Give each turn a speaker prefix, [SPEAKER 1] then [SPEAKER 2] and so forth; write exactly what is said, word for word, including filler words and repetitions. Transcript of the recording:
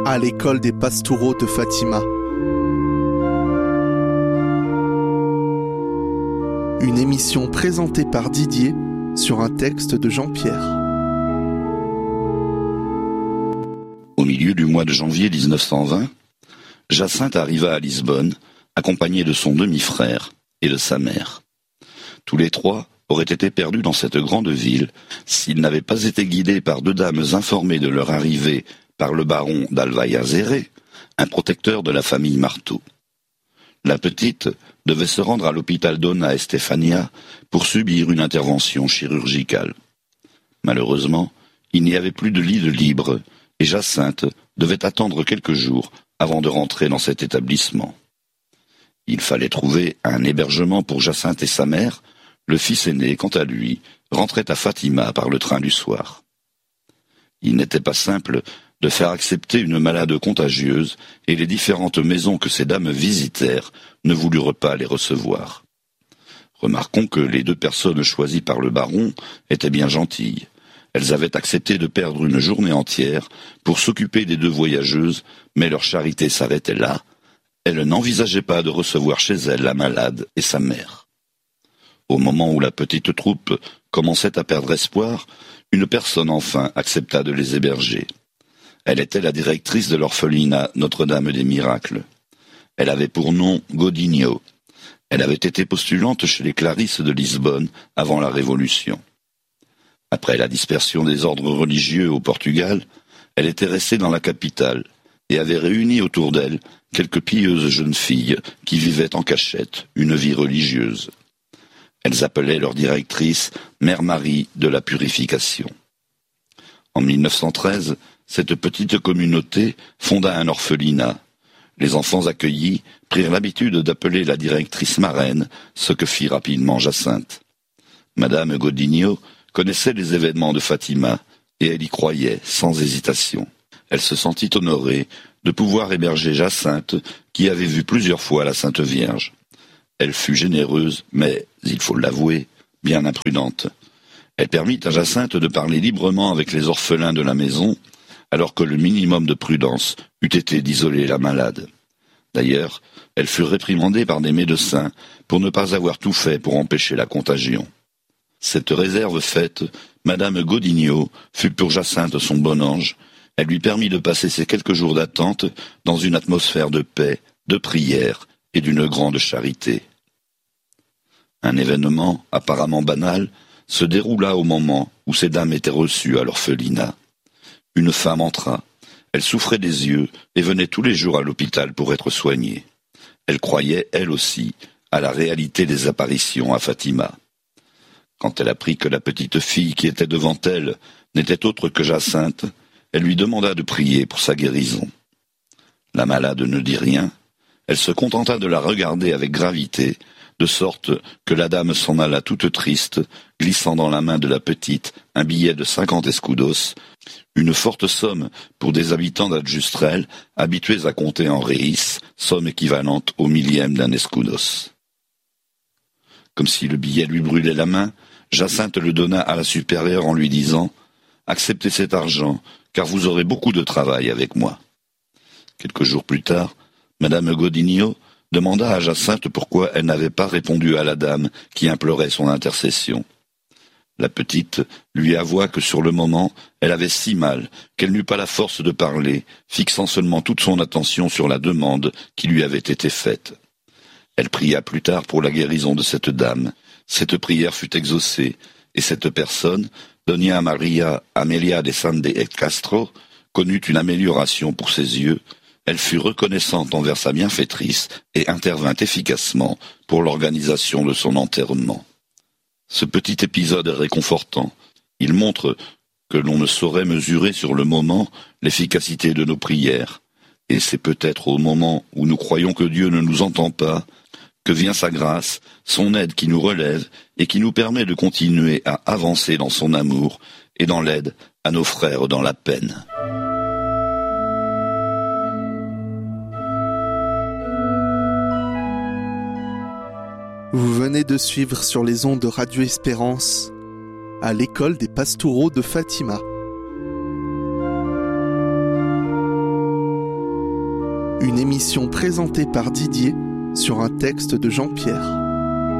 [SPEAKER 1] à l'école des Pastoureaux de Fatima. Une émission présentée par Didier sur un texte de Jean-Pierre.
[SPEAKER 2] Au milieu du mois de janvier dix-neuf cent vingt, Jacinthe arriva à Lisbonne, accompagnée de son demi-frère et de sa mère. Tous les trois auraient été perdus dans cette grande ville s'ils n'avaient pas été guidés par deux dames informées de leur arrivée par le baron d'Alvaiazere, un protecteur de la famille Marteau. La petite devait se rendre à l'hôpital Donna Estefania pour subir une intervention chirurgicale. Malheureusement, il n'y avait plus de lit de libre et Jacinthe devait attendre quelques jours avant de rentrer dans cet établissement. Il fallait trouver un hébergement pour Jacinthe et sa mère. Le fils aîné, quant à lui, rentrait à Fatima par le train du soir. Il n'était pas simple de faire accepter une malade contagieuse, et les différentes maisons que ces dames visitèrent ne voulurent pas les recevoir. Remarquons que les deux personnes choisies par le baron étaient bien gentilles. Elles avaient accepté de perdre une journée entière pour s'occuper des deux voyageuses, mais leur charité s'arrêtait là. Elles n'envisageaient pas de recevoir chez elles la malade et sa mère. Au moment où la petite troupe commençait à perdre espoir, une personne enfin accepta de les héberger. Elle était la directrice de l'orphelinat Notre-Dame des Miracles. Elle avait pour nom Godinho. Elle avait été postulante chez les Clarisses de Lisbonne avant la Révolution. Après la dispersion des ordres religieux au Portugal, elle était restée dans la capitale et avait réuni autour d'elle quelques pieuses jeunes filles qui vivaient en cachette une vie religieuse. Elles appelaient leur directrice Mère Marie de la Purification. En mille neuf cent treize, cette petite communauté fonda un orphelinat. Les enfants accueillis prirent l'habitude d'appeler la directrice marraine, ce que fit rapidement Jacinthe. Madame Godinho connaissait les événements de Fatima, et elle y croyait sans hésitation. Elle se sentit honorée de pouvoir héberger Jacinthe, qui avait vu plusieurs fois la Sainte Vierge. Elle fut généreuse, mais, il faut l'avouer, bien imprudente. Elle permit à Jacinthe de parler librement avec les orphelins de la maison, alors que le minimum de prudence eût été d'isoler la malade. D'ailleurs, elle fut réprimandée par des médecins pour ne pas avoir tout fait pour empêcher la contagion. Cette réserve faite, Madame Godinho fut pour Jacinthe son bon ange. Elle lui permit de passer ces quelques jours d'attente dans une atmosphère de paix, de prière et d'une grande charité. Un événement apparemment banal se déroula au moment où ces dames étaient reçues à l'orphelinat. Une femme entra. Elle souffrait des yeux et venait tous les jours à l'hôpital pour être soignée. Elle croyait, elle aussi, à la réalité des apparitions à Fatima. Quand elle apprit que la petite fille qui était devant elle n'était autre que Jacinthe, elle lui demanda de prier pour sa guérison. La malade ne dit rien. Elle se contenta de la regarder avec gravité, de sorte que la dame s'en alla toute triste, glissant dans la main de la petite un billet de cinquante escudos, une forte somme pour des habitants d'Adjustrel, habitués à compter en reis, somme équivalente au millième d'un escudos. Comme si le billet lui brûlait la main, Jacinthe le donna à la supérieure en lui disant « Acceptez cet argent, car vous aurez beaucoup de travail avec moi. » Quelques jours plus tard, Madame Godinho demanda à Jacinthe pourquoi elle n'avait pas répondu à la dame qui implorait son intercession. La petite lui avoua que sur le moment, elle avait si mal qu'elle n'eut pas la force de parler, fixant seulement toute son attention sur la demande qui lui avait été faite. Elle pria plus tard pour la guérison de cette dame. Cette prière fut exaucée, et cette personne, Doña Maria Amelia de Sande et Castro, connut une amélioration pour ses yeux. Elle fut reconnaissante envers sa bienfaitrice et intervint efficacement pour l'organisation de son enterrement. Ce petit épisode est réconfortant. Il montre que l'on ne saurait mesurer sur le moment l'efficacité de nos prières. Et c'est peut-être au moment où nous croyons que Dieu ne nous entend pas que vient sa grâce, son aide qui nous relève et qui nous permet de continuer à avancer dans son amour et dans l'aide à nos frères dans la peine.
[SPEAKER 1] Vous venez de suivre sur les ondes de Radio Espérance à l'école des Pastoureaux de Fatima. Une émission présentée par Didier sur un texte de Jean-Pierre.